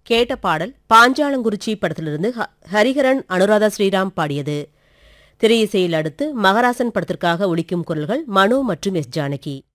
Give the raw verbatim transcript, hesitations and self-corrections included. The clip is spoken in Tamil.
கேட்ட பாடல் பாஞ்சாலங்குறிச்சி படத்திலிருந்து ஹ- ஹரிஹரன் அனுராதா ஸ்ரீராம் பாடியது. திரையிசையில் அடுத்து மகராசன் படத்திற்காக ஒலிக்கும் குரல்கள் மனு மற்றும் எஸ் ஜானகி.